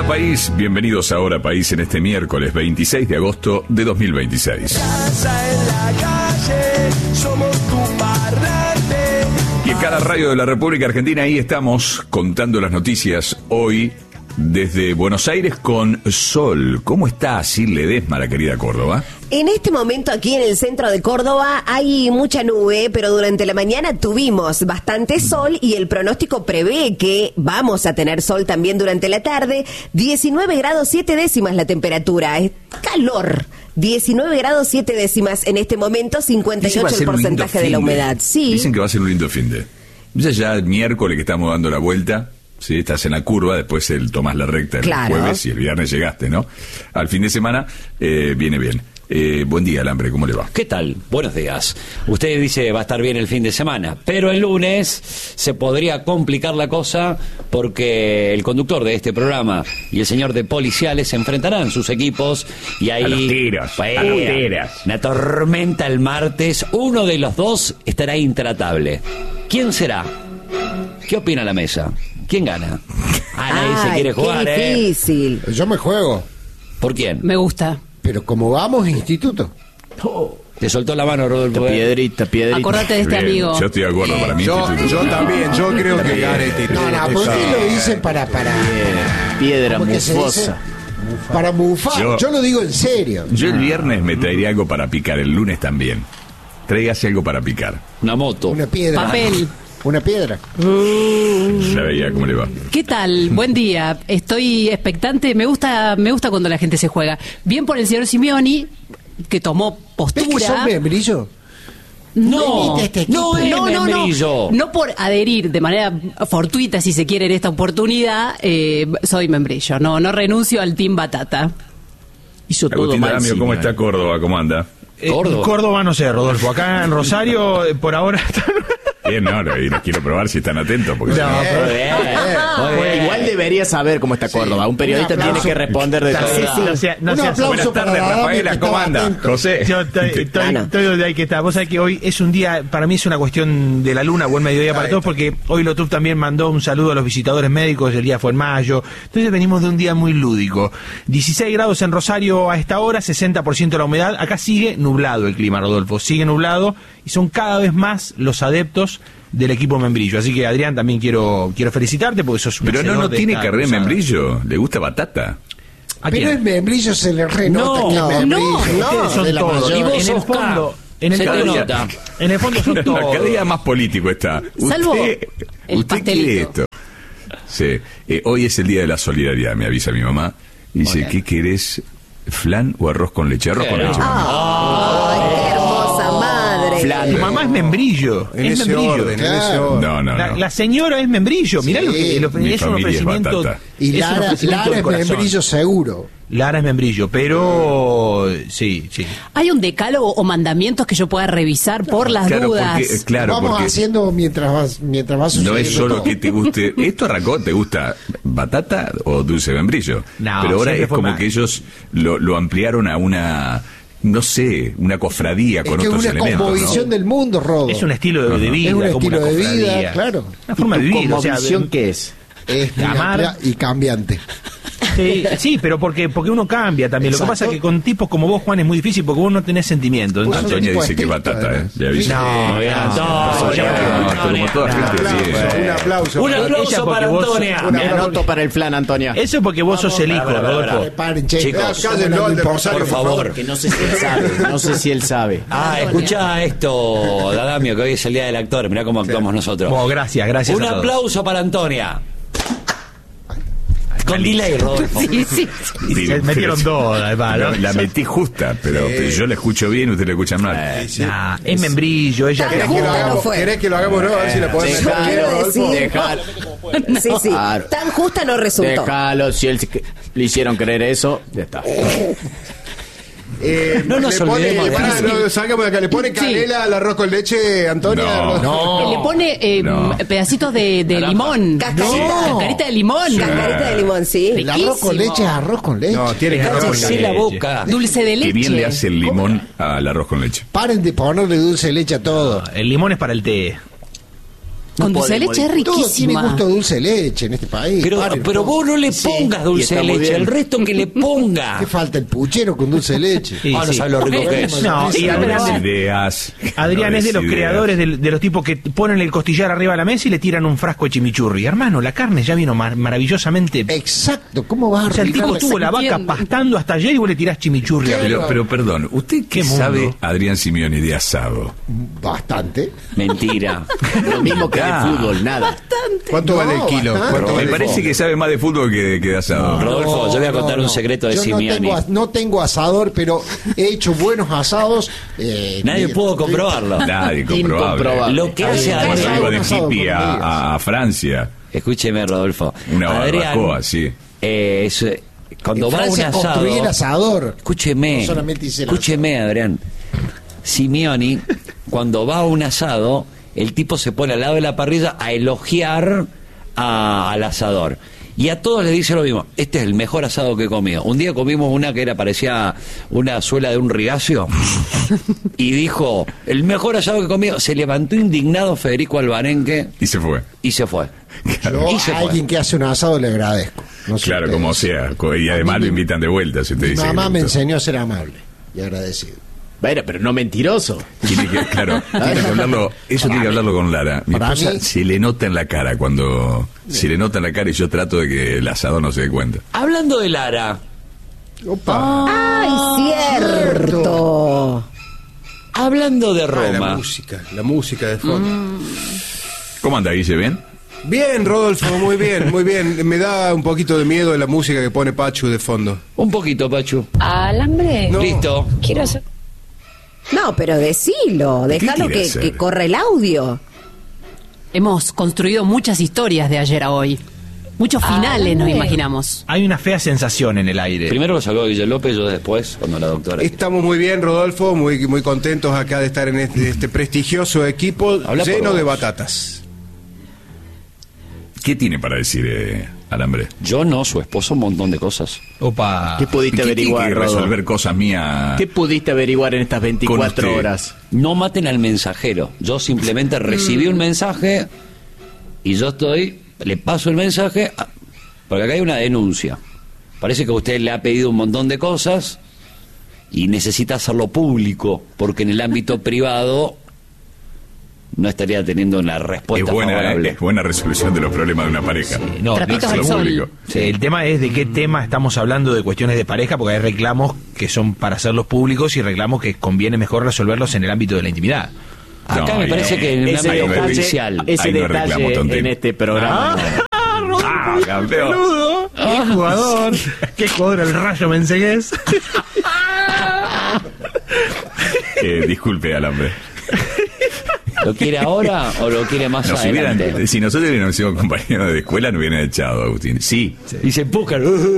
Hola país, bienvenidos a Hora País en este miércoles 26 de agosto de 2026. Casa en la calle, somos tu parlante. Y en cada radio de la República Argentina ahí estamos contando las noticias hoy desde Buenos Aires con sol. ¿Cómo está Sil Ledesma, la querida Córdoba? En este momento aquí en el centro de Córdoba hay mucha nube, pero durante la mañana tuvimos bastante sol y el pronóstico prevé que vamos a tener sol también durante la tarde. 19 grados 7 décimas la temperatura, es calor. 19 grados 7 décimas en este momento, 58 el porcentaje de la humedad. Sí. Dicen que va a ser un lindo finde. Ya el miércoles que estamos dando la vuelta, sí, estás en la curva, después tomás la recta el jueves y el viernes llegaste, ¿no? Al fin de semana viene bien. Buen día, Alambre, ¿cómo le va? ¿Qué tal? Buenos días. Usted dice va a estar bien el fin de semana, pero el lunes se podría complicar la cosa porque el conductor de este programa y el señor de policiales se enfrentarán sus equipos y ahí... A los tiros. Una tormenta el martes, uno de los dos estará intratable. ¿Quién será? ¿Qué opina la mesa? ¿Quién gana? Nadie se quiere jugar, qué difícil. Yo me juego. ¿Por quién? Me gusta. Pero como vamos, instituto. Te soltó la mano, Rodolfo. Piedrita. Acordate de este Bien, amigo. Yo estoy de acuerdo para mí. Yo también, yo creo que gane instituto. No, ¿por qué lo dicen para Piedra ¿cómo que se dice? mufosa. Para mufar? Yo lo digo en serio. Yo el viernes me traería algo para picar, el lunes también. Tráigase algo para picar. Una moto. Una piedra. Papel. Una piedra. Ya veía cómo le va. ¿Qué tal? Buen día. Estoy expectante. Me gusta cuando la gente se juega. Bien por el señor Simeoni, que tomó postura. ¿Ves que son membrillos? No, Viste este equipo. no es membrillo. No por adherir de manera fortuita, si se quiere, en esta oportunidad, soy membrillo. No renuncio al Team Batata. Hizo todo Agustín mal. Aramio, ¿cómo está Córdoba? ¿Cómo anda? Córdoba no sé, Rodolfo. Acá en Rosario, por ahora... Bien, no, y los quiero probar si están atentos. Porque No, Bueno, igual debería saber cómo está Córdoba. Un periodista tiene que responder de todo. No Un seas- aplauso Buenas para tardes, Adame, Rafaela, que ¿cómo estaba anda? atento. José. Yo estoy donde hay que estar. Vos sabés que hoy es un día, para mí es una cuestión de la luna, buen mediodía para todos, porque hoy Lotuf también mandó un saludo a los visitadores médicos, el día fue en mayo. Entonces venimos de un día muy lúdico. 16 grados en Rosario a esta hora, 60% la humedad. Acá sigue nublado el clima, Rodolfo, sigue nublado y son cada vez más los adeptos del equipo membrillo. Así que, Adrián, también quiero felicitarte porque sos un Pero no hacedor de tiene esta carrera en cruzada. membrillo. ¿Le gusta batata? ¿A Pero el quién? membrillo se le renota que es membrillo. Ustedes son de la todos. mayor. Y vos En el sos fondo... K. En el, Se te fondo, nota. en el fondo son No, todos. cada día más político está. Salvo ¿Usted el pastelito. quiere esto? Sí. Hoy es el día de la solidaridad, me avisa mi mamá. Dice, ¿qué querés? ¿Flan o arroz con leche? Arroz con leche. Ay, qué hermosa madre. Tu mamá es membrillo. En es ese membrillo. orden, en ese orden. No. La señora es membrillo. Mirá Sí, lo que mi es un familia es ofrecimiento. batata. Y es un Lara ofrecimiento del es corazón. membrillo seguro. Lara es membrillo, pero sí. ¿Hay un decálogo o mandamientos que yo pueda revisar por las dudas? Vamos haciendo mientras vas No sucediendo es solo todo. que te guste. ¿Esto arrancó? ¿Te gusta batata o dulce de membrillo? No, pero ahora siempre es fue como más. que ellos lo ampliaron a una, no sé, una cofradía Es con que es otros una elementos. cosmovisión ¿no? del mundo, Rodo. Es un estilo de vida. Es un como estilo una de vida, cofradía. claro. Una forma de vivir. ¿Como O sea, visión qué es? Es Amar. amplia y cambiante. Sí, pero porque uno cambia también. Lo que Exacto. pasa es que con tipos como vos, Juan, es muy difícil porque vos no tenés sentimientos. Vos Entonces, Antonia tipo dice que estricto, batata, además. Le aviso. No, bien, Como toda gente tiene. Un aplauso. Un Ella aplauso porque para vos- Antonia. Me anoto para el flan, Antonia. eso es porque vos sos el hijo, Rodolfo. Preparen, che. Chicos, Cállenlo al de Rosario, por favor. Que no sé si él sabe. No sé si él sabe. Escuchá esto, Dadamio, que hoy es el día del actor. Mirá cómo actuamos nosotros. Bueno, gracias Un a todos. aplauso para Antonia. Con delay, Rodolfo. Sí. Se metieron dos, además, ¿no? La metí justa, pero yo la escucho bien, usted la escucha mal. Nah, es membrillo, ella ¿Querés te que lo hagamos? ¿Querés que lo hagamos? No, a ver si la podemos Yo quiero decir- Déjalo. Sí. Claro. Tan justa no resultó. Déjalo. Si él le hicieron creer eso, ya está. No nos olvidemos de salgamos de acá. ¿Le pone canela al arroz con leche, Antonia? No. Le pone No. pedacitos de limón. Cascarita. Cascarita de limón. Cascarita de limón, sí. El arroz con Riquísimo. leche es arroz con leche. No, tiene que arroz con Cállese la leche. boca. Dulce de leche. Que bien le hace el limón al arroz con leche. Paren de ponerle dulce de leche a todo. El limón es para el té. Con dulce de leche es Todo tiene riquísima. gusto de dulce de leche en este país. Pero vos no le pongas dulce de leche, el resto que le ponga. ¿Qué falta? El puchero con dulce de leche. Sí, No sí. sabes lo rico que es. No, y Adrián, Ideas. Adrián es de los ideas. creadores de los tipos que ponen el costillar arriba de la mesa y le tiran un frasco de chimichurri. Hermano, la carne ya vino maravillosamente. Exacto. ¿Cómo vas a O sea, el replicar tipo la- tuvo la vaca entiende. pastando hasta ayer y vos le tirás chimichurri arriba. Pero perdón, ¿usted qué ¿Qué mundo? sabe, Adrián Simeoni, de asado? Bastante. Mentira. Lo mismo que de fútbol, nada. ¿Cuánto vale el kilo? bastante. ¿Cuánto Me vale? parece que sabe más de fútbol que de asado. Rodolfo, yo voy a contar un secreto de Yo Simeoni. no tengo asador, pero he hecho buenos asados. Nadie pudo comprobarlo. Nadie comprobable. Incomprobable. Lo que hace Adrián- Cuando Adrián. iba de Un asado hippie con amigos. a Francia, Escúcheme, Rodolfo. una Adrián, barbacoa, sí. cuando En va a un Francia construí el asado. asador. Escúcheme. No solamente hice el Escúcheme, Adrián. Simeoni, cuando va a un asado, el tipo se pone al lado de la parrilla a elogiar al asador. Y a todos les dice lo mismo: este es el mejor asado que he comido. Un día comimos una que parecía una suela de un rigacio y dijo: el mejor asado que he comido. Se levantó indignado Federico Albarenque Y se fue. y se fue. Yo Y se a fue. alguien que hace un asado le agradezco. No sé Claro, ustedes. como sea. Y además lo invitan de vuelta, si usted Mi dice. mamá que me le gustó. enseñó a ser amable y agradecido. Bueno, pero no mentiroso. Tiene que, claro, tiene que hablarlo, eso tiene que hablarlo con Lara. Mi Para esposa mí- se le nota en la cara cuando. Se le nota en la cara y yo trato de que el asado no se dé cuenta. Hablando de Lara, Opa. ¡Ay, cierto! hablando de Ah, Roma. la música de fondo. ¿Cómo anda, Guille? ¿Bien? Bien, Rodolfo, muy bien, muy bien. Me da un poquito de miedo la música que pone Pachu de fondo. Un poquito, Pachu. Alambre. No. Listo. Quiero hacer. No, pero decilo, déjalo quiere que, hacer? que corra el audio. Hemos construido muchas historias de ayer a hoy. Muchos finales nos imaginamos. Hay una fea sensación en el aire. Primero lo sacó Guille López, yo después, cuando la doctora. Estamos muy bien, Rodolfo, muy contentos acá de estar en este prestigioso equipo Habla por lleno de vos. batatas. ¿Qué tiene para decir Alambre? Yo no, su esposo, un montón de cosas. Opa. ¿Qué pudiste ¿Qué tiene averiguar, que Rodolfo? resolver cosas mías? ¿Qué pudiste averiguar en estas 24 usted? horas? No maten al mensajero. Yo simplemente recibí un mensaje y yo le paso el mensaje, porque acá hay una denuncia. Parece que usted le ha pedido un montón de cosas y necesita hacerlo público, porque en el ámbito privado no estaría teniendo una respuesta favorable. Es buena resolución de los problemas de una pareja. No, Trapitos hacerlo al sol. público. El tema es de qué tema estamos hablando de cuestiones de pareja, porque hay reclamos que son para hacerlos públicos y reclamos que conviene mejor resolverlos en el ámbito de la intimidad. Acá No, me parece que en un Ese ámbito detalle, judicial. ese Ahí no reclamo, detalle tontín. en este programa. ¡Ah, campeón! Peludo, qué jugador, qué jugador el Rayo Mensegués. Disculpe, Alambre. ¿Lo quiere ahora o lo quiere más Nos adelante? hubieran- si nosotros hubiéramos sido compañeros de escuela, nos hubieran echado, Agustín. Sí. Dice Púcar.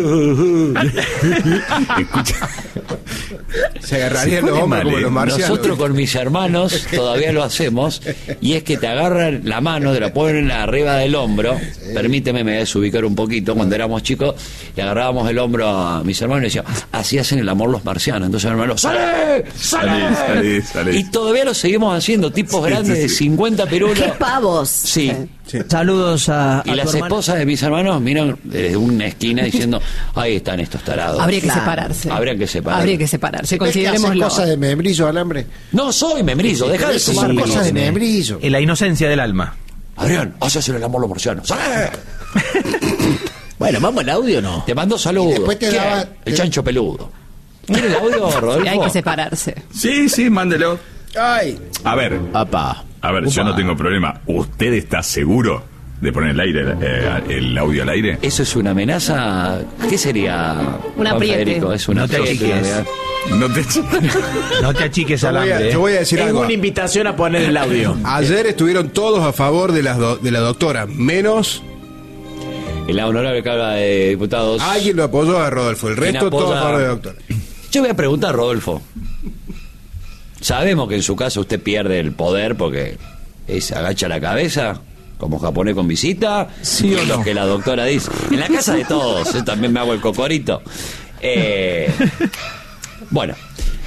Escucha. Se agarrarían Se los pone hombres mal, como los marcianos. Nosotros con mis hermanos todavía lo hacemos, y es que te agarran la mano, te la ponen arriba del hombro. Permíteme, me voy a desubicar un poquito. Cuando éramos chicos, le agarrábamos el hombro a mis hermanos y decíamos: así hacen el amor los marcianos. Entonces, hermano, ¡sale! ¡Sale! Salí. Y todavía lo seguimos haciendo, tipos grandes de 50 pirulos. ¡Qué pavos! Sí. Saludos a Y las tu hermana. esposas de mis hermanos miran desde una esquina diciendo: ahí están estos tarados. Habría que Claro. separarse. Habría que separarse. Habría que separarse. ¿Ves que haces Considerémoslo. cosas de membrillo, Alambre? No soy membrillo, deja de Esas sumar son cosas de cosas. membrillo. En la inocencia del alma. Adrián, haces el amor los marcianos. ¡Sale! Bueno, ¿vamos al audio o no? Te mando saludos. Y después te ¿Quién? daba- El chancho peludo. ¿Quiere el audio, Rodolfo? Hay que separarse. Sí, sí, mándelo. Ay, A ver, Papá. yo no tengo problema. ¿Usted está seguro de poner el audio al aire? ¿Eso es una amenaza? ¿Qué sería? Un Juan apriete. Federico? Es una No te apriete, achiques. una- No te No te achiques yo al voy, hambre. yo voy a decir Es algo. una invitación a poner el audio. Ayer estuvieron todos a favor de la doctora, menos En la honorable Cámara de Diputados. alguien lo apoyó a Rodolfo. El ¿Quién resto todos apoya? a favor de la doctora. Yo voy a preguntar, Rodolfo. Sabemos que en su caso usted pierde el poder porque agacha la cabeza, como japonés con visita. ¿Sí o lo no? que la doctora dice. En la casa de todos, yo también me hago el cocorito. Bueno,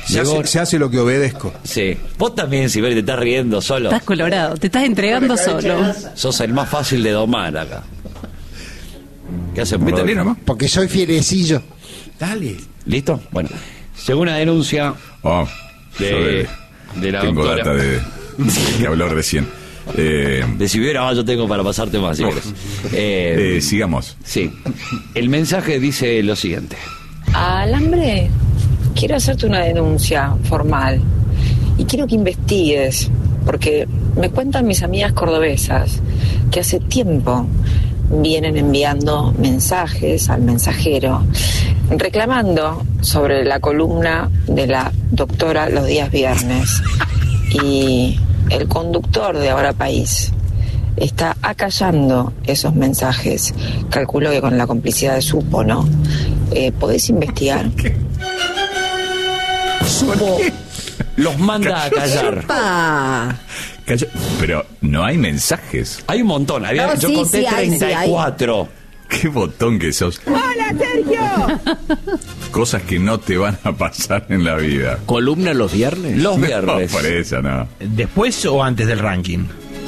Se hace lo que obedezco. Sí. Vos también, Sibeli, te estás riendo solo. Estás colorado, te estás entregando solo. Sos el más fácil de domar acá. ¿Qué haces? ¿Viste? Porque soy fierecillo. Dale. ¿Listo? Bueno, según una denuncia de la tengo doctora. data de que habló recién. De si hubiera, yo tengo para pasarte más, si querés. Sigamos. Sí. El mensaje dice lo siguiente. Alambre, quiero hacerte una denuncia formal y quiero que investigues, porque me cuentan mis amigas cordobesas que hace tiempo vienen enviando mensajes al mensajero reclamando sobre la columna de la doctora los días viernes, y el conductor de Ahora País está acallando esos mensajes. Calculo que con la complicidad de Supo, ¿no? ¿Podés investigar? Supo los manda a callar. Pero no hay mensajes. Hay un montón. Yo conté 34. Qué botón que sos. ¡Hola, Sergio! Cosas que no te van a pasar en la vida. ¿Columna los viernes? Los viernes. No, por eso no. ¿Después o antes del ranking?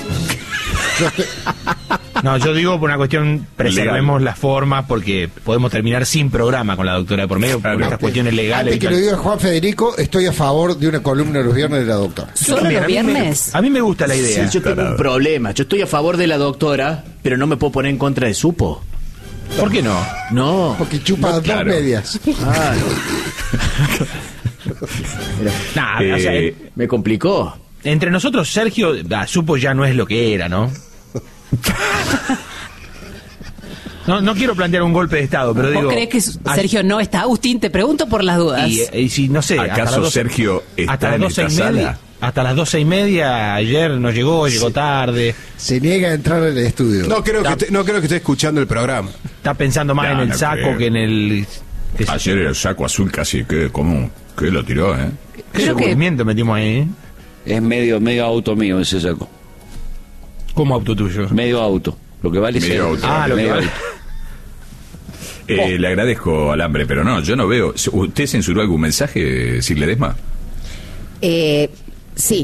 No, yo digo por una cuestión, preservemos las formas, porque podemos terminar sin programa con la doctora de por medio, por estas cuestiones legales. Antes que lo diga Juan Federico, estoy a favor de una columna los viernes de la doctora. ¿Solo los viernes? A mí me gusta la idea. Sí, yo tengo un problema. Yo estoy a favor de la doctora, pero no me puedo poner en contra de Supo. ¿Por qué no? No. Porque chupa dos medias. Ah, Nah, o sea, me complicó. entre nosotros, Sergio, Supo ya no es lo que era, ¿no? No quiero plantear un golpe de estado, pero digo... ¿Vos crees que Sergio no está? Agustín, te pregunto por las dudas. Y si, no sé... ¿Acaso Sergio está en esta sala? Hasta las 12:30 ayer no llegó tarde. Se niega a entrar al estudio. No creo que esté escuchando el programa. Está pensando más en el saco que en el... Ayer el saco azul casi que lo tiró, ¿eh? ¿Qué descubrimiento metimos ahí? Es medio auto mío ese saco. ¿Cómo auto tuyo? Medio auto. Lo que vale Medio auto. Lo que vale. Le agradezco, Alambre, pero no, yo no veo. ¿Usted censuró algún mensaje, Sir Ledesma? Sí.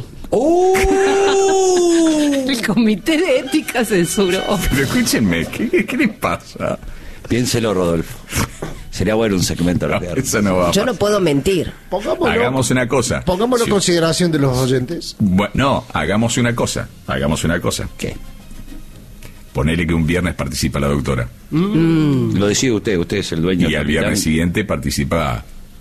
El comité de ética censuró. Pero escúchenme, ¿qué les pasa? Piénselo, Rodolfo. Sería bueno un segmento. Eso no va a Yo no puedo mentir. Hagamos una cosa. Pongámoslo en consideración de los oyentes. Bueno, no, hagamos una cosa. ¿Qué? Ponele que un viernes participa la doctora. Lo decide usted es el dueño. Y al viernes siguiente participa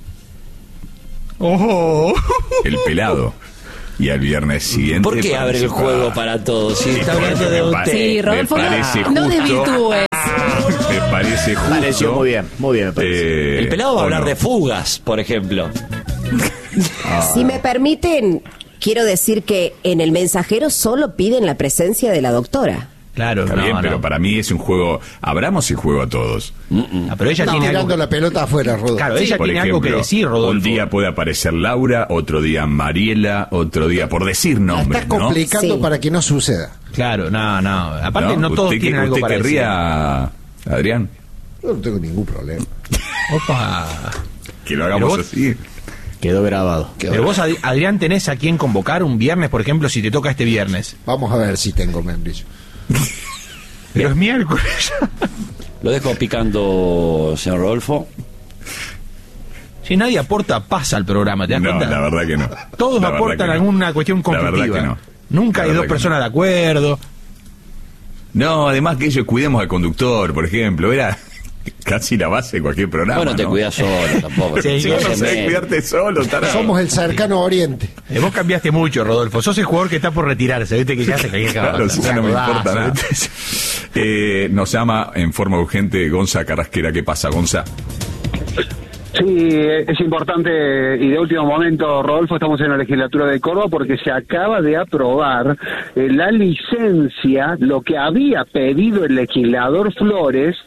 el pelado. Y al viernes siguiente... ¿Por qué abre el juego para todos? Si está hablando de usted. Sí, Rodolfo, no desvirtúes. Me parece justo. Pareció muy bien, me parece. El pelado va a hablar de fugas, por ejemplo. Si me permiten, quiero decir que en el mensajero solo piden la presencia de la doctora. Claro, está bien, pero para mí es un juego... Abramos el juego a todos. Pero ella tiene tirando algo... la pelota afuera, Rodolfo. Claro, ella por tiene ejemplo, algo que decir, Rodolfo. Un día puede aparecer Laura, otro día Mariela, otro día por decir nombres, Está complicando Sí. para que no suceda. Claro, no. Aparte, no todos tienen algo para decir. ¿Usted querría, Adrián? Yo no tengo ningún problema. Opa. Que lo hagamos Pero vos- así. Quedó grabado. Pero vos, Adrián, ¿tenés a quién convocar un viernes, por ejemplo, si te toca este viernes? Vamos a ver si tengo membrillo. Pero es miércoles. Lo dejo picando, señor Rodolfo. Si nadie aporta paz al programa, ¿te das No, cuenta? la verdad que no. Todos La verdad aportan que no. alguna cuestión La verdad conflictiva. que no. Nunca La hay verdad dos que personas no. de acuerdo. No, además que ellos cuidemos al conductor, por ejemplo. Era casi la base de cualquier programa. Bueno, te ¿no? cuidas solo tampoco. Sí, Si vos no sabés cuidarte solo, tarado. Somos el cercano oriente. Vos cambiaste mucho, Rodolfo. Sos el jugador que está por retirarse, ¿viste? Que ya se caía Claro, si ya no me importa nada. Nos llama en forma urgente Gonza Carrasquera. ¿Qué pasa, Gonza? Sí, es importante y de último momento, Rodolfo, estamos en la legislatura de Córdoba porque se acaba de aprobar la licencia, lo que había pedido el legislador Flores,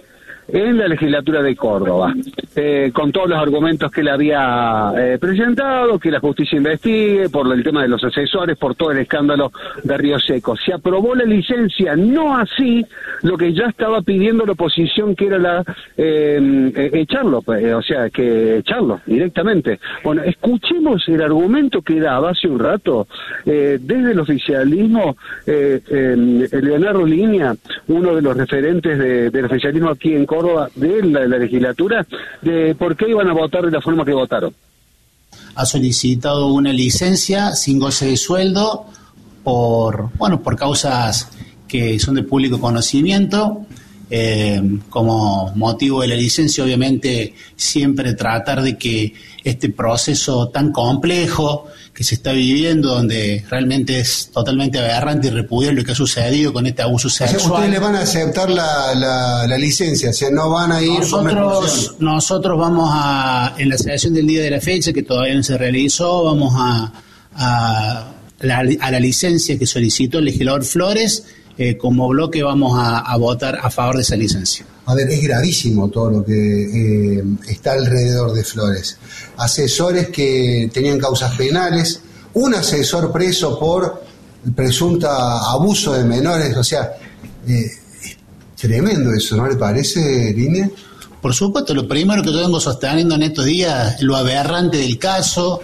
en la legislatura de Córdoba, con todos los argumentos que él había presentado, que la justicia investigue, por el tema de los asesores, por todo el escándalo de Río Seco. Se aprobó la licencia, no así lo que ya estaba pidiendo la oposición, que era echarlo, o sea, que echarlo directamente. Bueno, escuchemos el argumento que daba hace un rato desde el oficialismo Leonardo Línea, uno de los referentes del oficialismo aquí en Córdoba, de la legislatura, de por qué iban a votar de la forma que votaron. Ha solicitado una licencia sin goce de sueldo por causas que son de público conocimiento. Como motivo de la licencia, obviamente, siempre tratar de que este proceso tan complejo que se está viviendo, donde realmente es totalmente aberrante y repudiable lo que ha sucedido con este abuso sexual. Ustedes le van a aceptar la licencia, o sea, no van a ir... Nosotros vamos en la celebración del día de la fecha, que todavía no se realizó, vamos a la licencia que solicitó el legislador Flores. Como bloque vamos a votar a favor de esa licencia. A ver, es gravísimo todo lo que está alrededor de Flores. Asesores que tenían causas penales, un asesor preso por presunta abuso de menores, o sea, tremendo eso, ¿no le parece, Línea? Por supuesto, lo primero que yo vengo sosteniendo en estos días, lo aberrante del caso.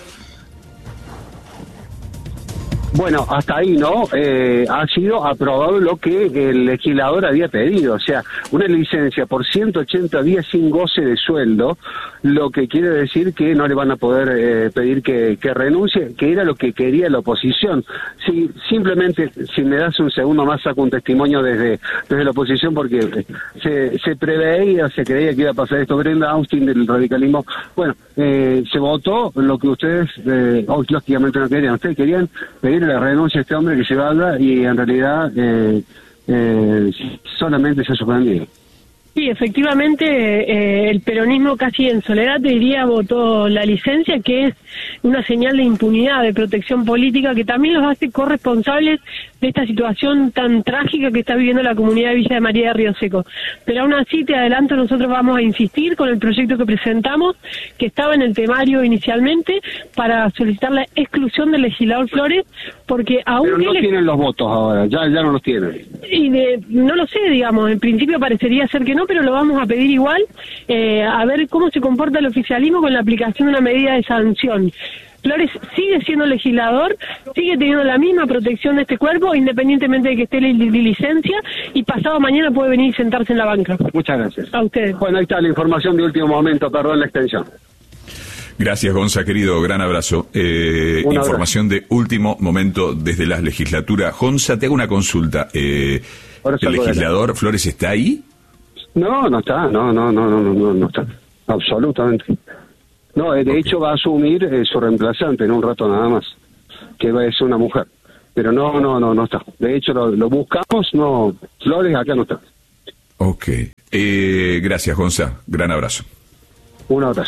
Bueno, hasta ahí, ¿no? Ha sido aprobado lo que el legislador había pedido, o sea, una licencia por 180 días sin goce de sueldo, lo que quiere decir que no le van a poder pedir que renuncie, que era lo que quería la oposición. Si simplemente, si me das un segundo más, saco un testimonio desde la oposición, porque se preveía, se creía que iba a pasar esto. Brenda Austin del radicalismo, bueno, se votó lo que ustedes, lógicamente no querían, ustedes querían pedir la renuncia a este hombre que se vaya, y en realidad solamente se ha suspendido. Sí, efectivamente, el peronismo casi en soledad, te diría, votó la licencia, que es una señal de impunidad, de protección política, que también los hace corresponsables de esta situación tan trágica que está viviendo la comunidad de Villa de María de Río Seco. Pero aún así, te adelanto, nosotros vamos a insistir con el proyecto que presentamos, que estaba en el temario inicialmente, para solicitar la exclusión del legislador Flores, porque aunque... Pero no tienen los votos ahora, ya no los tienen. Y no lo sé, digamos, en principio parecería ser que no, pero lo vamos a pedir igual, a ver cómo se comporta el oficialismo con la aplicación de una medida de sanción. Flores sigue siendo legislador, sigue teniendo la misma protección de este cuerpo, independientemente de que esté en licencia, y pasado mañana puede venir y sentarse en la banca. Muchas gracias. A ustedes. Bueno, ahí está la información de último momento, perdón la extensión. Gracias, Gonza, querido, gran abrazo. Información de último momento desde la legislatura. Gonza, te hago una consulta. ¿El legislador Flores está ahí? No está, no está, absolutamente. No, de hecho va a asumir su reemplazante en un rato nada más, que va a ser una mujer. Pero no está. De hecho lo buscamos, no, Flores acá no está. Ok. Gracias, Gonza, gran abrazo. Un abrazo.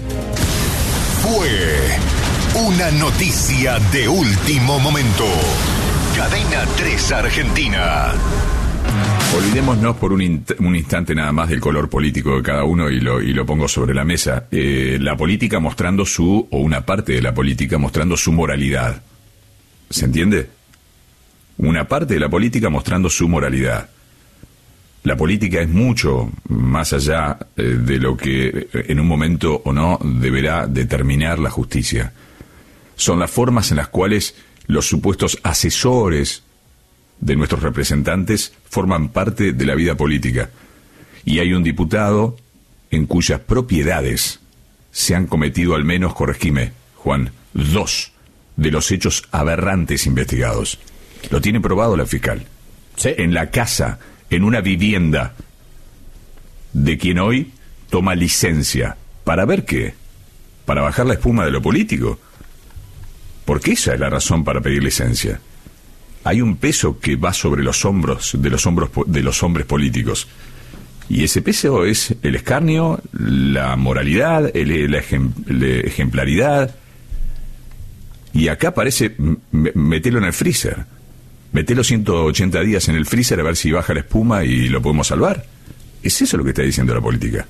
Fue una noticia de último momento. Cadena 3 Argentina. Olvidémonos por un instante nada más del color político de cada uno y lo pongo sobre la mesa. La política mostrando o una parte de la política mostrando su moralidad. ¿Se entiende? Una parte de la política mostrando su moralidad. La política es mucho más allá de lo que en un momento o no deberá determinar la justicia. Son las formas en las cuales los supuestos asesores de nuestros representantes forman parte de la vida política. Y hay un diputado en cuyas propiedades se han cometido al menos, corregime, Juan, 2 de los hechos aberrantes investigados. Lo tiene probado la fiscal. ¿Sí? En la casa, en una vivienda de quien hoy toma licencia. ¿Para ver qué? ¿Para bajar la espuma de lo político? Porque esa es la razón para pedir licencia. Hay un peso que va sobre los hombros de los hombres políticos. Y ese peso es el escarnio, la moralidad, la ejemplaridad. Y acá parece, metelo en el freezer. Metelo 180 días en el freezer a ver si baja la espuma y lo podemos salvar. ¿Es eso lo que está diciendo la política?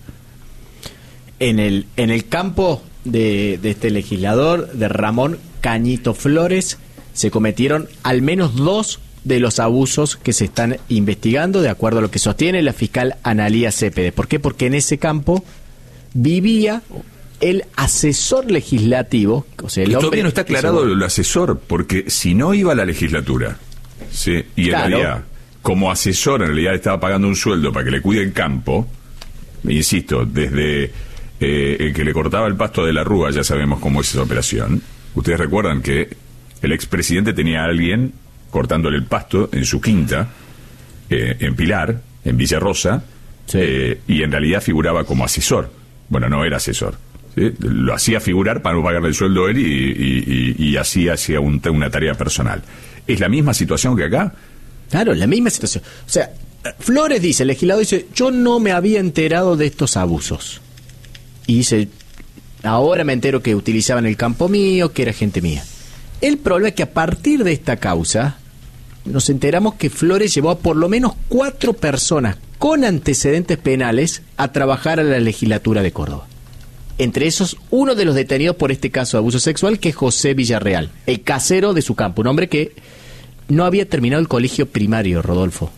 En el campo de este legislador, de Ramón Cañito Flores, se cometieron al menos 2 de los abusos que se están investigando, de acuerdo a lo que sostiene la fiscal Analía Cepede. ¿Por qué? Porque en ese campo vivía el asesor legislativo, o sea, el hombre todavía no está aclarado el asesor, porque si no iba a la legislatura, ¿sí? Y en realidad, como asesor, en realidad estaba pagando un sueldo para que le cuide el campo, insisto, desde el que le cortaba el pasto de la Rúa, ya sabemos cómo es esa operación. Ustedes recuerdan que el expresidente tenía a alguien cortándole el pasto en su quinta, en Pilar, en Villa Rosa, y en realidad figuraba como asesor. Bueno, no era asesor, ¿sí? Lo hacía figurar para no pagarle el sueldo a él y así hacía una tarea personal. ¿Es la misma situación que acá? Claro, la misma situación. O sea, Flores dice, el legislador dice, yo no me había enterado de estos abusos. Y dice, ahora me entero que utilizaban el campo mío, que era gente mía. El problema es que a partir de esta causa nos enteramos que Flores llevó a por lo menos 4 personas con antecedentes penales a trabajar a la legislatura de Córdoba. Entre esos, uno de los detenidos por este caso de abuso sexual, que es José Villarreal, el casero de su campo, un hombre que no había terminado el colegio primario, Rodolfo.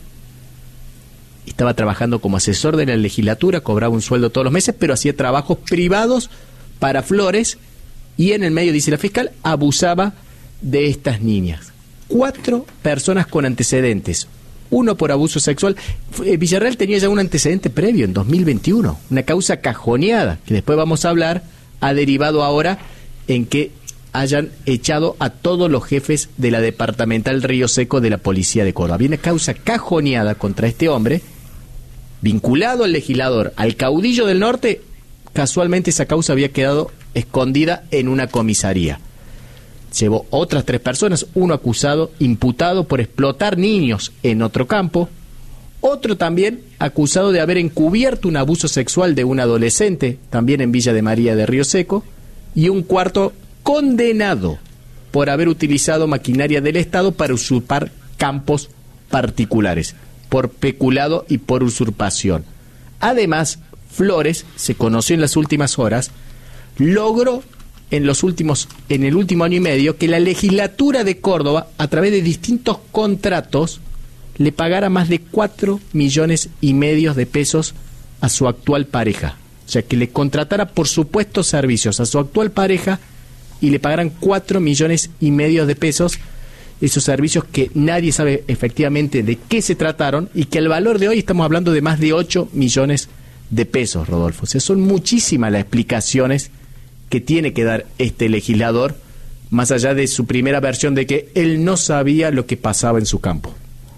Estaba trabajando como asesor de la legislatura, cobraba un sueldo todos los meses, pero hacía trabajos privados para Flores y en el medio, dice la fiscal, abusaba de estas niñas. 4 personas con antecedentes, uno por abuso sexual. Villarreal tenía ya un antecedente previo en 2021, una causa cajoneada, que después vamos a hablar, ha derivado ahora en que hayan echado a todos los jefes de la departamental Río Seco de la policía de Córdoba. Había una causa cajoneada contra este hombre, vinculado al legislador, al caudillo del norte. Casualmente esa causa había quedado escondida en una comisaría. Llevó otras 3 personas, uno acusado, imputado por explotar niños en otro campo, otro también acusado de haber encubierto un abuso sexual de un adolescente, también en Villa de María de Río Seco, y un cuarto condenado por haber utilizado maquinaria del Estado para usurpar campos particulares, por peculado y por usurpación. Además, Flores, se conoció en las últimas horas, logró en el último año y medio que la legislatura de Córdoba, a través de distintos contratos, le pagara más de 4,5 millones de pesos a su actual pareja. O sea, que le contratara por supuestos servicios a su actual pareja y le pagaran 4,5 millones de pesos, esos servicios que nadie sabe efectivamente de qué se trataron y que al valor de hoy estamos hablando de más de 8 millones de pesos, Rodolfo. O sea, son muchísimas las explicaciones que tiene que dar este legislador, más allá de su primera versión de que él no sabía lo que pasaba en su campo.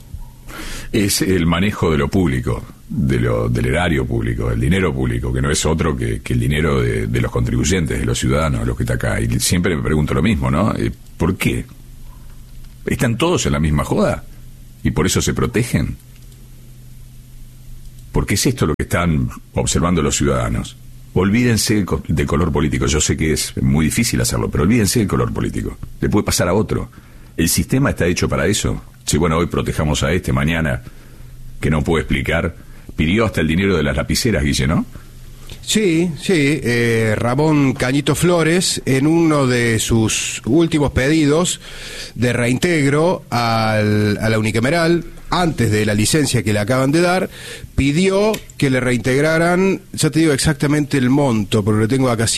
Es el manejo de lo público, del erario público, del dinero público, que no es otro que el dinero de los contribuyentes, de los ciudadanos, de los que están acá. Y siempre me pregunto lo mismo, ¿no? ¿Por qué? ¿Están todos en la misma joda? ¿Y por eso se protegen? ¿Por qué es esto lo que están observando los ciudadanos? Olvídense del color político. Yo sé que es muy difícil hacerlo, pero olvídense del color político. Le puede pasar a otro. El sistema está hecho para eso. Si, bueno, hoy protejamos a este, mañana, que no puedo explicar, pidió hasta el dinero de las lapiceras, Guille, ¿no? Sí, Ramón Cañito Flores, en uno de sus últimos pedidos de reintegro a la unicameral, antes de la licencia que le acaban de dar, pidió que le reintegraran, ya te digo exactamente el monto, porque lo tengo acá,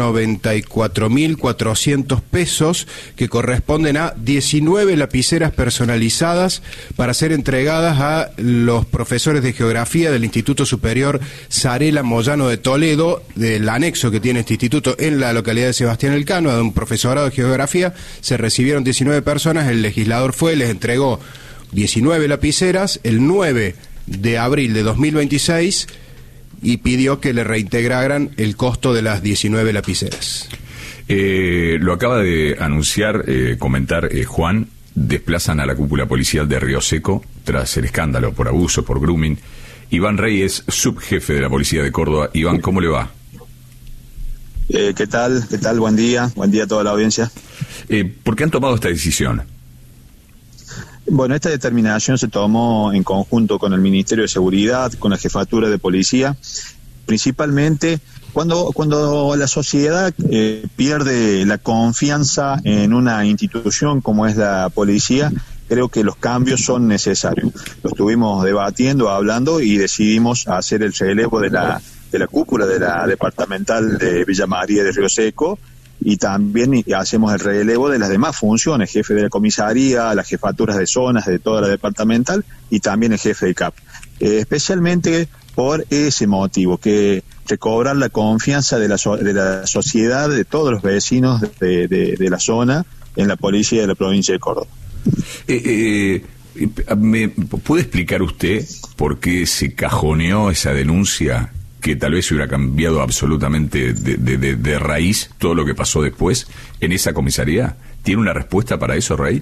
194.400 pesos, que corresponden a 19 lapiceras personalizadas para ser entregadas a los profesores de geografía del Instituto Superior Sarela Moyano de Toledo, del anexo que tiene este instituto en la localidad de Sebastián Elcano, de un profesorado de geografía. Se recibieron 19 personas, el legislador les entregó 19 lapiceras el 9 de abril de 2026 y pidió que le reintegraran el costo de las 19 lapiceras. Lo acaba de anunciar, comentar Juan, desplazan a la cúpula policial de Río Seco tras el escándalo por abuso, por grooming. Iván Rey es subjefe de la policía de Córdoba. Iván, ¿cómo le va? ¿Qué tal? Buen día a toda la audiencia. ¿Por qué han tomado esta decisión? Bueno, esta determinación se tomó en conjunto con el Ministerio de Seguridad, con la Jefatura de Policía, principalmente cuando la sociedad pierde la confianza en una institución como es la policía. Creo que los cambios son necesarios. Lo estuvimos debatiendo, hablando y decidimos hacer el relevo de la cúpula de la departamental de Villa María de Río Seco, y también hacemos el relevo de las demás funciones, jefe de la comisaría, las jefaturas de zonas de toda la departamental y también el jefe de CAP. Especialmente por ese motivo, que recobrar la confianza de la sociedad, de todos los vecinos de la zona en la policía de la provincia de Córdoba. ¿Me puede explicar usted por qué se cajoneó esa denuncia, que tal vez hubiera cambiado absolutamente de raíz todo lo que pasó después en esa comisaría? ¿Tiene una respuesta para eso, Rey?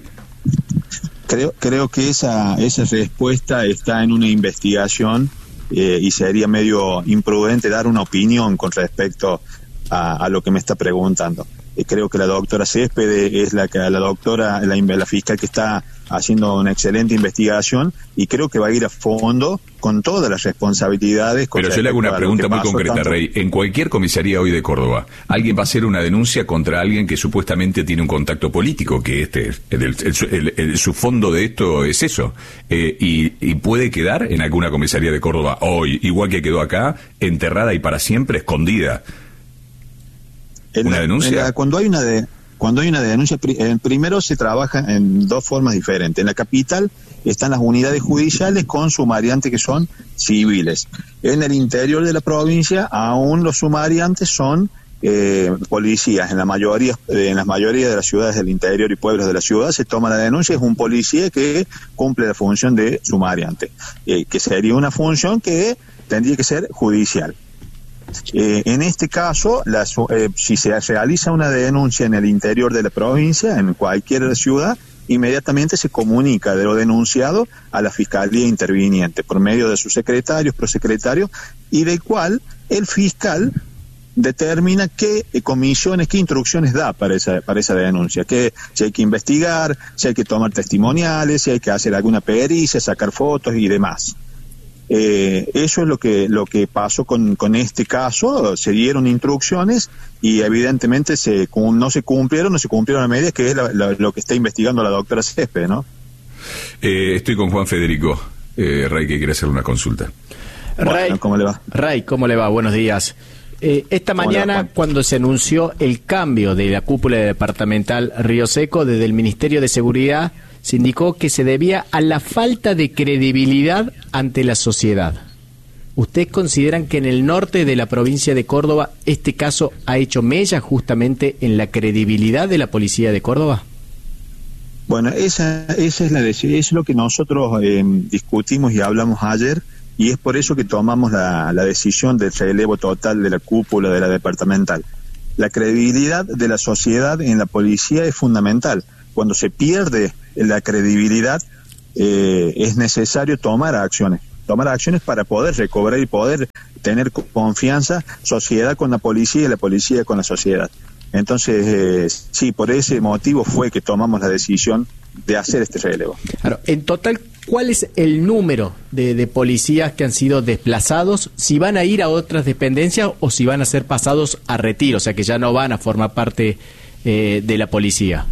Creo que esa respuesta está en una investigación y sería medio imprudente dar una opinión con respecto a lo que me está preguntando. Creo que la doctora Céspede es la fiscal que está haciendo una excelente investigación, y creo que va a ir a fondo con todas las responsabilidades. Pero yo le hago una pregunta muy concreta, Rey. En cualquier comisaría hoy de Córdoba, alguien va a hacer una denuncia contra alguien que supuestamente tiene un contacto político, que su fondo de esto es eso, y puede quedar en alguna comisaría de Córdoba hoy, igual que quedó acá, enterrada y para siempre escondida. ¿Una denuncia? Cuando hay una denuncia, primero se trabaja en dos formas diferentes. En la capital están las unidades judiciales con sumariantes que son civiles. En el interior de la provincia, aún los sumariantes son policías. En las mayoría de las ciudades del interior y pueblos de la ciudad se toma la denuncia, es un policía que cumple la función de sumariante, que sería una función que tendría que ser judicial. En este caso, si se realiza una denuncia en el interior de la provincia, en cualquier ciudad, inmediatamente se comunica de lo denunciado a la Fiscalía interviniente por medio de sus secretarios, prosecretarios, y del cual el fiscal determina qué comisiones, qué instrucciones da para esa denuncia, que si hay que investigar, si hay que tomar testimoniales, si hay que hacer alguna pericia, sacar fotos y demás. Eso es lo que pasó con este caso. Se dieron instrucciones y evidentemente no se cumplieron a medida, que es lo que está investigando la doctora Céspede, ¿no? Estoy con Juan Federico Rey, que quiere hacer una consulta. Ray, ¿cómo le va? Ray, ¿cómo le va? Buenos días. Esta mañana, cuando se anunció el cambio de la cúpula departamental Río Seco, desde el Ministerio de Seguridad se indicó que se debía a la falta de credibilidad ante la sociedad. ¿Ustedes consideran que en el norte de la provincia de Córdoba este caso ha hecho mella justamente en la credibilidad de la policía de Córdoba? Bueno, esa es lo que nosotros discutimos y hablamos ayer, y es por eso que tomamos la decisión del relevo total de la cúpula de la departamental. La credibilidad de la sociedad en la policía es fundamental. Cuando se pierde la credibilidad, es necesario tomar acciones para poder recobrar y poder tener confianza, sociedad con la policía y la policía con la sociedad. Entonces, sí, por ese motivo fue que tomamos la decisión de hacer este relevo. Claro, en total, ¿cuál es el número de policías que han sido desplazados? Si van a ir a otras dependencias o si van a ser pasados a retiro, o sea que ya no van a formar parte de la policía.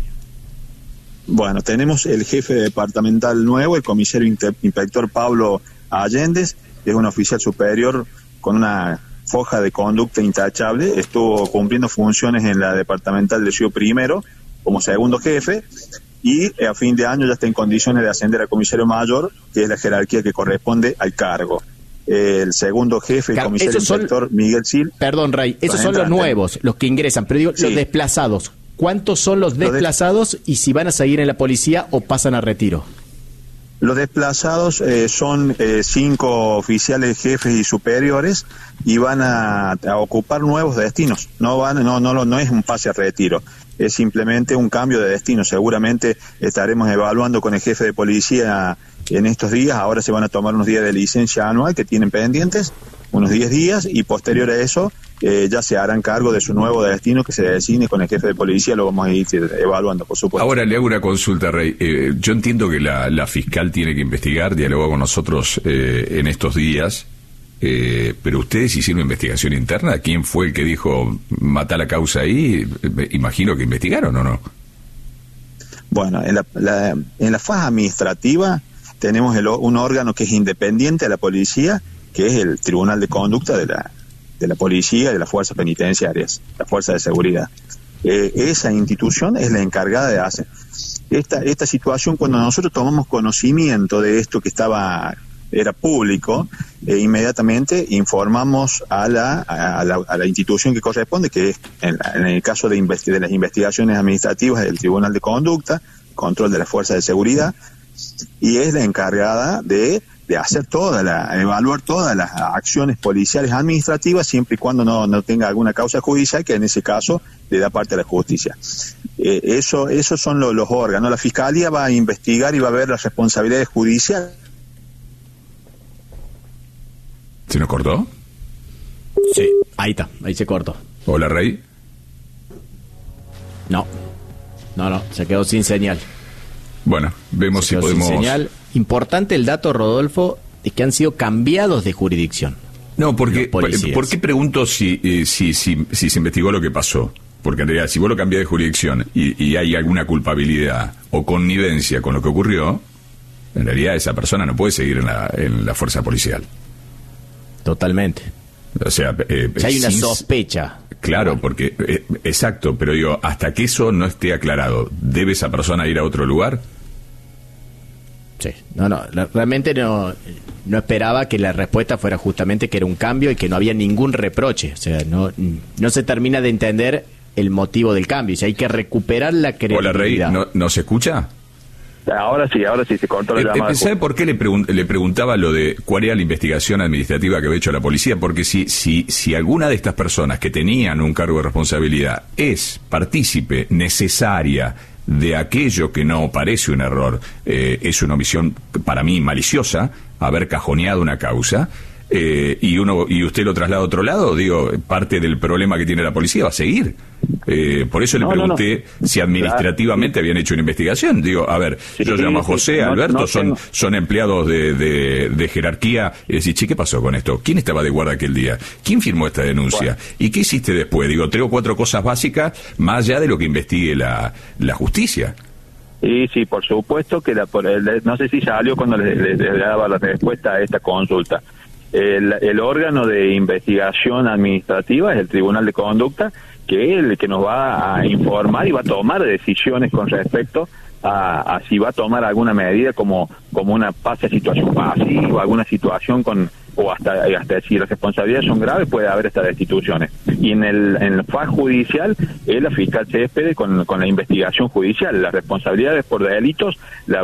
Bueno, tenemos el jefe departamental nuevo, el comisario inspector Pablo Allendez, que es un oficial superior con una foja de conducta intachable. Estuvo cumpliendo funciones en la departamental de Río Primero como segundo jefe, y a fin de año ya está en condiciones de ascender a comisario mayor, que es la jerarquía que corresponde al cargo. El segundo jefe, el comisario inspector Miguel Sil. Perdón, Ray, esos son los nuevos, los que ingresan, pero digo, sí, los desplazados. ¿Cuántos son los desplazados y si van a seguir en la policía o pasan a retiro? Los desplazados son 5 oficiales, jefes y superiores, y van a ocupar nuevos destinos. No es un pase a retiro, es simplemente un cambio de destino. Seguramente estaremos evaluando con el jefe de policía en estos días. Ahora se van a tomar unos días de licencia anual que tienen pendientes, unos 10 días, y posterior a eso ya se harán cargo de su nuevo destino que se designe con el jefe de policía. Lo vamos a ir evaluando, por supuesto. Ahora le hago una consulta, Rey. Yo entiendo que la fiscal tiene que investigar, dialogó con nosotros en estos días, pero ustedes hicieron investigación interna. ¿Quién fue el que dijo mata la causa ahí? Imagino que investigaron, ¿o no? Bueno, en la fase administrativa tenemos un órgano que es independiente a la policía, que es el Tribunal de Conducta de la Policía y de las Fuerzas Penitenciarias, la Fuerza de Seguridad. Esa institución es la encargada de hacer esta situación. Cuando nosotros tomamos conocimiento de esto que era público, inmediatamente informamos a la institución que corresponde, que es en el caso de las investigaciones administrativas del Tribunal de Conducta, control de las Fuerzas de Seguridad, y es la encargada de hacer evaluar todas las acciones policiales administrativas, siempre y cuando no tenga alguna causa judicial, que en ese caso le da parte a la justicia. Esos son los órganos. La Fiscalía va a investigar y va a ver las responsabilidades judiciales. ¿Se nos cortó? Sí, ahí se cortó. Hola, Rey. No, se quedó sin señal. Bueno, vemos si podemos... Sin señal. Importante el dato, Rodolfo, de que han sido cambiados de jurisdicción. No, porque ¿por qué pregunto si se investigó lo que pasó? Porque en realidad, si vos lo cambiás de jurisdicción y hay alguna culpabilidad o connivencia con lo que ocurrió, en realidad esa persona no puede seguir en la fuerza policial. Totalmente. O sea, hay una sospecha. Claro, porque exacto, pero digo, hasta que eso no esté aclarado, ¿debe esa persona ir a otro lugar? Sí, realmente no esperaba que la respuesta fuera justamente que era un cambio y que no había ningún reproche. O sea, no se termina de entender el motivo del cambio. O sea, hay que recuperar la credibilidad. Hola, Rey, ¿no se escucha? Ahora sí, se cortó la llamada. ¿Sabe por qué le preguntaba lo de cuál era la investigación administrativa que había hecho la policía? Porque si alguna de estas personas que tenían un cargo de responsabilidad es partícipe necesaria de aquello que no parece un error, es una omisión para mí maliciosa, haber cajoneado una causa, y usted lo traslada a otro lado, digo, parte del problema que tiene la policía va a seguir. Por eso le pregunté si administrativamente habían hecho una investigación. Digo, a ver, yo llamo a José, Alberto, son empleados de jerarquía, y decís, ¿qué pasó con esto? ¿Quién estaba de guardia aquel día? ¿Quién firmó esta denuncia? ¿Y qué hiciste después? Digo, 3 o 4 cosas básicas, más allá de lo que investigue la justicia. Y sí, por supuesto que no sé si salió cuando le daba la respuesta a esta consulta. El órgano de investigación administrativa es el Tribunal de Conducta, que es el que nos va a informar y va a tomar decisiones con respecto a si va a tomar alguna medida como una situación pasiva, alguna situación o hasta si las responsabilidades son graves puede haber estas destituciones. Y en el faz judicial es la fiscal Céspedes con la investigación judicial. Las responsabilidades por delitos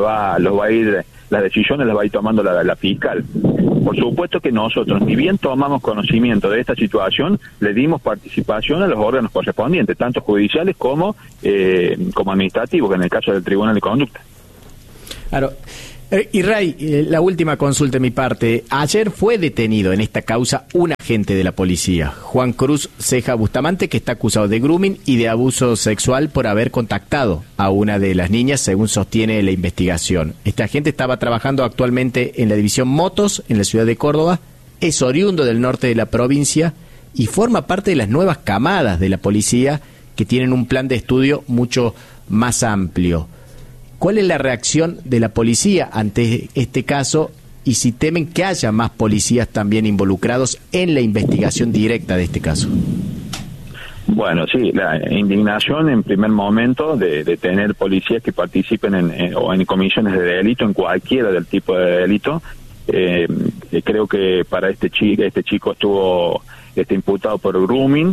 las decisiones las va a ir tomando la fiscal. Por supuesto que nosotros, ni bien tomamos conocimiento de esta situación, le dimos participación a los órganos correspondientes, tanto judiciales como administrativos, que en el caso del Tribunal de Conducta. Claro. Y Ray, la última consulta de mi parte. Ayer fue detenido en esta causa un agente de la policía, Juan Cruz Ceja Bustamante, que está acusado de grooming y de abuso sexual por haber contactado a una de las niñas, según sostiene la investigación. Este agente estaba trabajando actualmente en la división Motos, en la ciudad de Córdoba, es oriundo del norte de la provincia y forma parte de las nuevas camadas de la policía que tienen un plan de estudio mucho más amplio. ¿Cuál es la reacción de la policía ante este caso y si temen que haya más policías también involucrados en la investigación directa de este caso? Bueno, sí, la indignación en primer momento de tener policías que participen en comisiones de delito, en cualquiera del tipo de delito. Creo que para este chico estuvo imputado por grooming.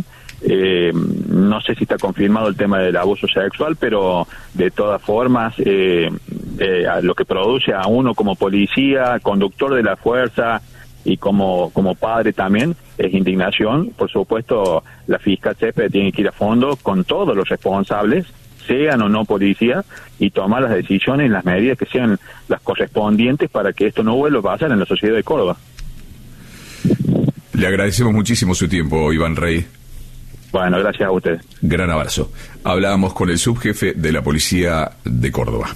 No sé si está confirmado el tema del abuso sexual, pero de todas formas lo que produce a uno como policía, conductor de la fuerza y como padre también es indignación. Por supuesto, la fiscal Céspedes tiene que ir a fondo con todos los responsables, sean o no policías, y tomar las decisiones y las medidas que sean las correspondientes para que esto no vuelva a pasar en la sociedad de Córdoba. Le agradecemos muchísimo su tiempo, Iván Rey. Bueno, gracias a ustedes. Gran abrazo. Hablábamos con el subjefe de la policía de Córdoba.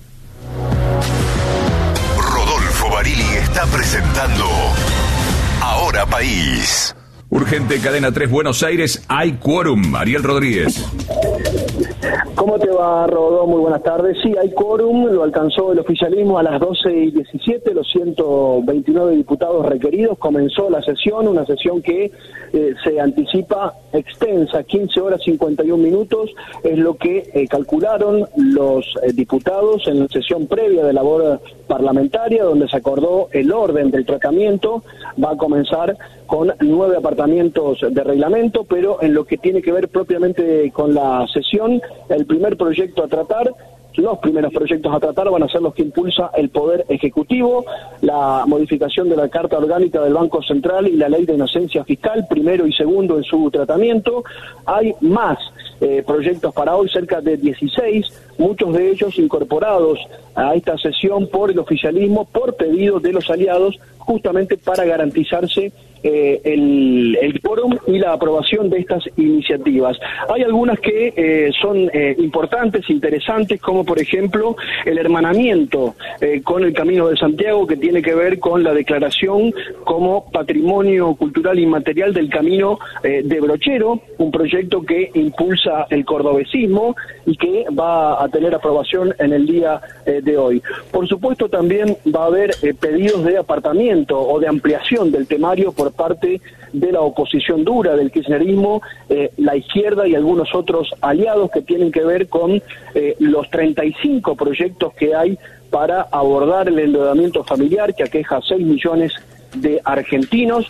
Rodolfo Barili está presentando Ahora País. Urgente, Cadena 3, Buenos Aires, hay quórum. Ariel Rodríguez. ¿Cómo te va, Rodó? Muy buenas tardes. Sí, hay quórum, lo alcanzó el oficialismo a las 12:17, los 129 diputados requeridos. Comenzó la sesión, una sesión que se anticipa extensa, 15 horas 51 minutos, es lo que calcularon los diputados en la sesión previa de labor parlamentaria, donde se acordó el orden del tratamiento. Va a comenzar con 9 apartamentos de reglamento, pero en lo que tiene que ver propiamente con la sesión, el primer proyecto a tratar, los primeros proyectos a tratar van a ser los que impulsa el Poder Ejecutivo, la modificación de la Carta Orgánica del Banco Central y la Ley de Inocencia Fiscal, primero y segundo en su tratamiento. Hay más proyectos para hoy, cerca de 16, muchos de ellos incorporados a esta sesión por el oficialismo, por pedido de los aliados, justamente para garantizarse el quórum y la aprobación de estas iniciativas. Hay algunas que son importantes, interesantes, como por ejemplo el hermanamiento con el Camino de Santiago, que tiene que ver con la declaración como patrimonio cultural inmaterial del Camino de Brochero, un proyecto que impulsa el cordobesismo y que va a tener aprobación en el día de hoy. Por supuesto, también va a haber pedidos de apartamiento o de ampliación del temario por parte de la oposición dura del kirchnerismo, la izquierda y algunos otros aliados, que tienen que ver con los 35 proyectos que hay para abordar el endeudamiento familiar que aqueja a 6 millones de argentinos.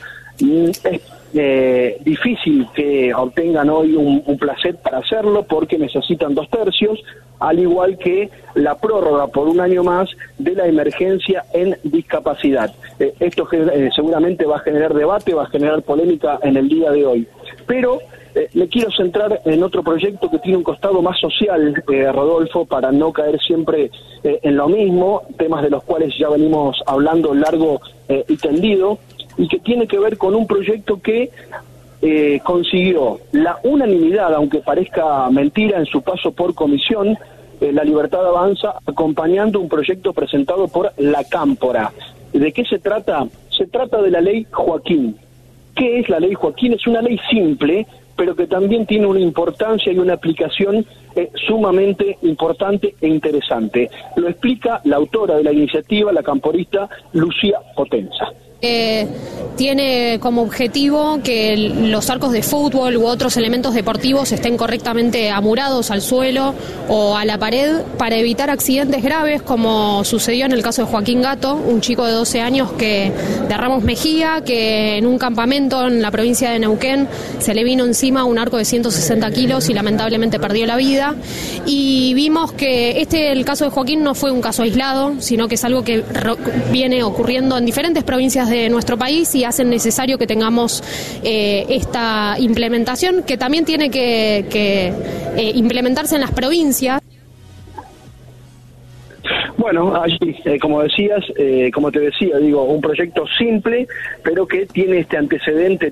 Es difícil que obtengan hoy un placer para hacerlo, porque necesitan 2/3, al igual que la prórroga por un año más de la emergencia en discapacidad. Esto seguramente va a generar debate, va a generar polémica en el día de hoy. Pero me quiero centrar en otro proyecto que tiene un costado más social, Rodolfo, para no caer siempre en lo mismo, temas de los cuales ya venimos hablando largo y tendido, y que tiene que ver con un proyecto que consiguió la unanimidad, aunque parezca mentira, en su paso por comisión. La Libertad Avanza, acompañando un proyecto presentado por la Cámpora. ¿De qué se trata? Se trata de la ley Joaquín. ¿Qué es la ley Joaquín? Es una ley simple, pero que también tiene una importancia y una aplicación sumamente importante e interesante. Lo explica la autora de la iniciativa, la camporista Lucía Potenza. Tiene como objetivo que los arcos de fútbol u otros elementos deportivos estén correctamente amurados al suelo o a la pared para evitar accidentes graves, como sucedió en el caso de Joaquín Gato, un chico de 12 años de Ramos Mejía, que en un campamento en la provincia de Neuquén se le vino encima un arco de 160 kilos y lamentablemente perdió la vida. Y vimos que el caso de Joaquín no fue un caso aislado, sino que es algo que viene ocurriendo en diferentes provincias de nuestro país y hacen necesario que tengamos esta implementación, que también tiene que implementarse en las provincias. Bueno, allí, como te decía, un proyecto simple, pero que tiene este antecedente